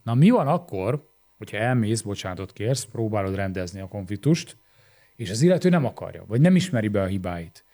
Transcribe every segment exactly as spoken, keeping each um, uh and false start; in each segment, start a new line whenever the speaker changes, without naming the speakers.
Na mi van akkor, hogyha elmész, bocsánatot kérsz, próbálod rendezni a konfliktust, és az illető nem akarja, vagy nem ismeri be a hibáit.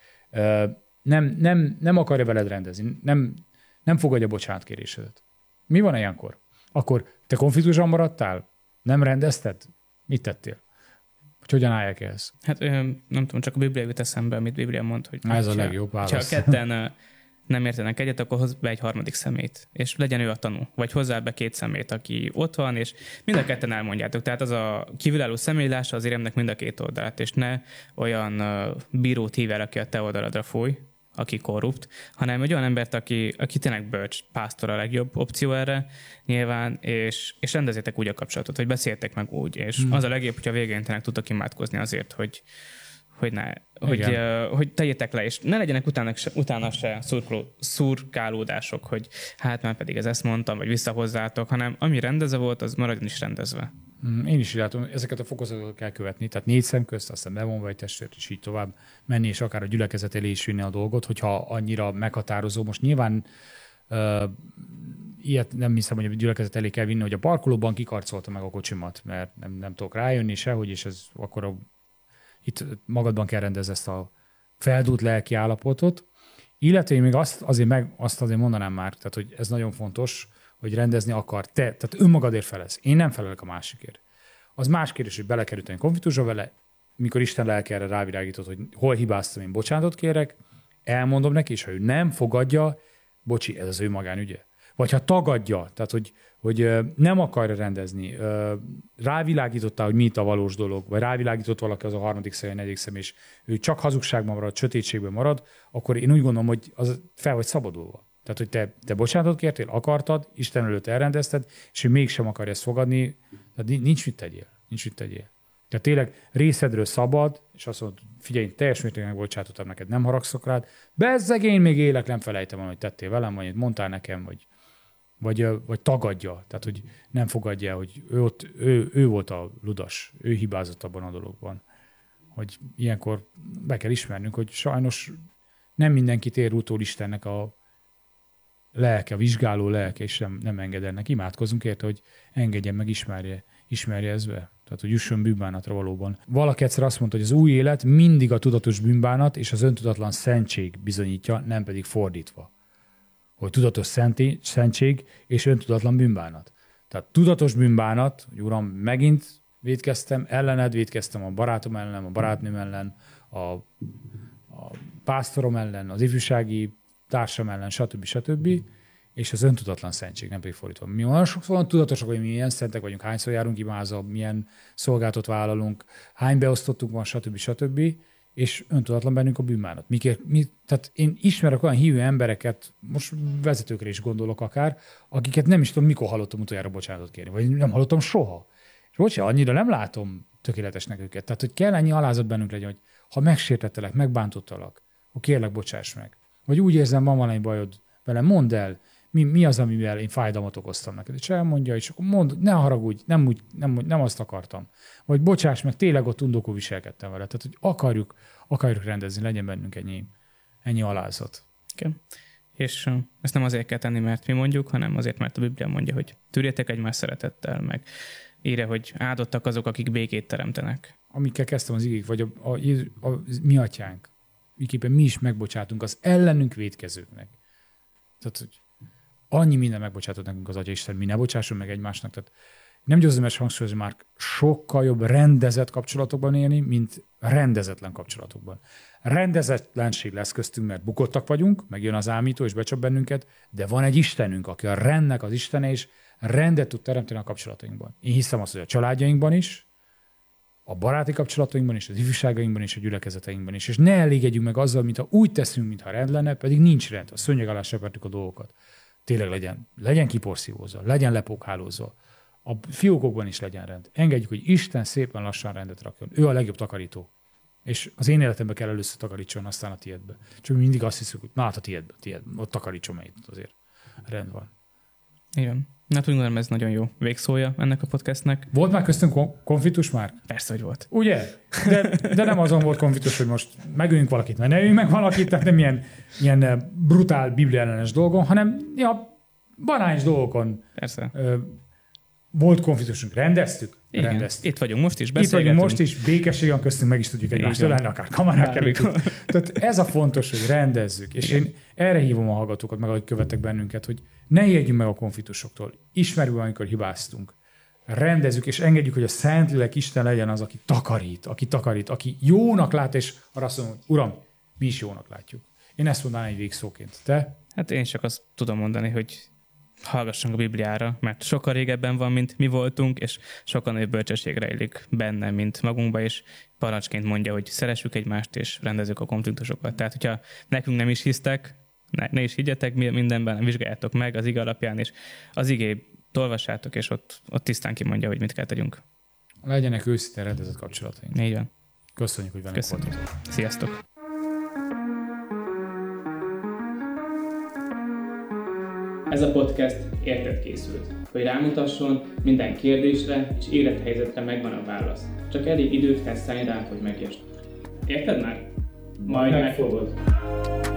Nem, nem, nem akarja veled rendezni, nem, nem fogadja bocsánatkérésedet. Mi van ilyenkor? Akkor te konfliktusban maradtál? Nem rendezted? Mit tettél? Hogy hogyan állják ehhez?
Hát nem tudom, csak a Biblia jut eszembe, amit Biblia mond, hogy
ez a legjobb válasz.
Ha ketten nem értenek egyet, akkor hozz be egy harmadik szemét, és legyen ő a tanú. Vagy hozzá be két szemét, aki ott van, és mind a ketten elmondjátok. Tehát az a kívülálló személylása az éremnek mind a két oldalát, és ne olyan bírót hív el, aki a te oldaladra fúj, aki korrupt, hanem egy olyan embert, aki, aki tényleg bölcs, pásztor a legjobb opció erre nyilván, és, és rendezétek úgy a kapcsolatot, hogy beszéltek meg úgy, és hmm. az a legjobb, hogyha végén tényleg tudtok imádkozni azért, hogy hogy ne, hogy, uh, hogy tegyétek le, és ne legyenek utána se, utána se szurkoló, szurkálódások, hogy hát már pedig ez ezt mondtam, vagy visszahozzátok, hanem ami rendezve volt, az maradjon is rendezve.
Én is látom, ezeket a fokozatokat kell követni, tehát négy szem közt, aztán bevonva egy testvért, és így tovább menni, és akár a gyülekezet elé is vinni a dolgot, hogyha annyira meghatározó. Most nyilván uh, ilyet nem hiszem, hogy a gyülekezet elé kell vinni, hogy a parkolóban kikarcolta meg a kocsimat, mert nem, nem tudok rájönni sehogy, és ez akkor a itt magadban kell rendezni ezt a feldúlt lelki állapotot. Illetve én még azt azért, meg, azt azért mondanám már, tehát, hogy ez nagyon fontos, hogy rendezni akar te, tehát önmagadért felelsz. Én nem felelek a másikért. Az más kérdés, hogy belekerültem egy konfliktusba vele, mikor Isten lelke erre rávilágított, hogy hol hibáztam, én bocsánatot kérek, elmondom neki, és ha ő nem fogadja, bocsi, ez az ő magánügye. Vagy ha tagadja, tehát hogy, hogy nem akarja rendezni, rávilágítottál, hogy mi itt a valós dolog, vagy rávilágított valaki az a harmadik szem, a negyedik szem, és ő csak hazugságban marad, sötétségben marad, akkor én úgy gondolom, hogy az fel vagy szabadulva. Tehát, hogy te, te bocsánatot kértél, akartad, Isten előtt elrendezted, és ő mégsem akar ezt fogadni, tehát nincs mit tegyél. Nincs mit tegyél. Tehát tényleg részedről szabad, és azt mondod, figyelj, teljes mértékben megbocsátottam neked, nem haragszok rád, bezzeg én még élek, nem felejtem, hogy tettél velem, vagy mondtál nekem, vagy Vagy, vagy tagadja, tehát hogy nem fogadja, hogy ő, ott, ő, ő volt a ludas, ő hibázott abban a dologban. Hogy ilyenkor be kell ismernünk, hogy sajnos nem mindenkit ér utól Istennek a lelke, a vizsgáló lelke, és nem, nem enged ennek. Imádkozunk érte, hogy engedjen meg, ismerje, ismerje ezt be. Tehát, hogy jusson bűnbánatra valóban. Valaki egyszer azt mondta, hogy az új élet mindig a tudatos bűnbánat és az öntudatlan szentség bizonyítja, nem pedig fordítva. Hogy tudatos szenté, szentség és öntudatlan bűnbánat. Tehát tudatos bűnbánat, hogy Uram, megint vétkeztem, ellened vétkeztem a barátom ellen, a barátnőm ellen, a, a pásztorom ellen, az ifjúsági társam ellen, stb. stb. És az öntudatlan szentség, nem pedig fordítva. Mi olyan sokszor tudatosak, hogy mi milyen szentek vagyunk, hányszor járunk imázva, milyen szolgálatot vállalunk, hány beosztottunk van, stb. stb. És öntudatlan bennünk a bűnbánat. Mikor, mi, tehát én ismerek olyan hívő embereket, most vezetőkre is gondolok akár, akiket nem is tudom, mikor hallottam utoljára bocsánatot kérni, vagy nem hallottam soha. És bocsánat, annyira nem látom tökéletesnek őket. Tehát, hogy kell ennyi alázat bennünk legyen, hogy ha megsértettelek, megbántottalak, akkor kérlek, bocsáss meg. Vagy úgy érzem, van valami bajod velem, mondd el, mi, mi az, amivel én fájdalmat okoztam neked. És elmondja, és akkor mondd, ne haragudj, nem, úgy, nem, nem azt akartam. Vagy bocsáss meg, tényleg ott undokul viselkedtem vele. Tehát, hogy akarjuk, akarjuk rendezni, legyen bennünk ennyi, ennyi alázat.
Okay. És uh, ezt nem azért kell tenni, mert mi mondjuk, hanem azért, mert a Biblia mondja, hogy tűrjetek egymás szeretettel, meg írja, hogy áldottak azok, akik békét teremtenek.
Amikkel kezdtem az igék, vagy a, a, a, a mi atyánk, miképpen mi is megbocsátunk az ellenünk vétkezőknek. Tehát, hogy annyi minden megbocsátott nekünk az Atya Isten, mi ne bocsássunk meg egymásnak. Tehát nem győzöm ezt hangsúlyozni, már sokkal jobb rendezett kapcsolatokban élni, mint rendezetlen kapcsolatokban. Rendezetlenség lesz köztünk, mert bukottak vagyunk, megjön az ámító és becsap bennünket, de van egy Istenünk, aki a rendnek az Istene, és rendet tud teremteni a kapcsolatainkban. Én hiszem azt, hogy a családjainkban is, a baráti kapcsolatainkban is, az ifjúságainkban is, a gyülekezeteinkben is. És ne elégedjünk meg azzal, mintha úgy teszünk, mintha rend lenne, pedig nincs rend. A szőnyeg alá söpörtük a dolgokat. Tényleg legyen, legyen kiporszívózva, legyen lepókhálózva. A fiókokban is legyen rend. Engedjük, hogy Isten szépen lassan rendet rakjon. Ő a legjobb takarító. És az én életemben kell először takarítson, aztán a tiédbe. Csak mindig azt hiszük, hogy na hát a tiédbe, tiéd, ott takarítson, mert itt azért rend van.
Igen. Hát úgy gondolom, ez nagyon jó végszója ennek a podcastnek.
Volt már köztünk konfliktus már?
Persze, hogy volt.
Ugye? De, de nem azon volt konfliktus, hogy most megöljünk valakit, mert ne öljünk meg valakit, tehát nem ilyen, ilyen brutál bibliellenes dolgon, hanem ja, banáns dolgokon.
Persze.
Ö, volt konfliktusunk, rendeztük?
Igen.
Rendeztük.
Itt vagyunk most is,
Itt
beszélgetünk.
vagyunk most is, békesség van köztünk, meg is tudjuk egymást ölelni, akár kamarák előtt. Tehát ez a fontos, hogy rendezzük. És én erre hívom a hallgatókat, meg ahogy követek bennünket, hogy ne ijedjünk meg a konfliktusoktól. Ismerjük, amikor hibáztunk. Rendezzük, és engedjük, hogy a Szentlélek Isten legyen az, aki takarít, aki takarít, aki jónak lát, és arra azt mondom, hogy Uram, mi is jónak látjuk. Én ezt mondanám egy végszóként. Te?
Hát én csak azt tudom mondani, hogy hallgassunk a Bibliára, mert sokkal régebben van, mint mi voltunk, és sokkal nagyobb bölcsesség rejlik benne, mint magunkba, és parancsként mondja, hogy szeressük egymást, és rendezzük a konfliktusokat. Tehát, hogyha nekünk nem is hisztek, ne, ne is higgyetek mindenben, vizsgáljátok meg az ige alapján, és az igét olvassátok, és ott, ott tisztán kimondja, hogy mit kell tegyünk.
Legyenek őszintén rendezett kapcsolataink.
Így van.
Köszönjük, hogy velünk voltatok.
Sziasztok!
Ez a podcast érted készült, hogy rámutasson, minden kérdésre és élethelyzetre megvan a válasz. Csak elég időt kell szállni rá, hogy megértsd. Érted már? Majd megfogod.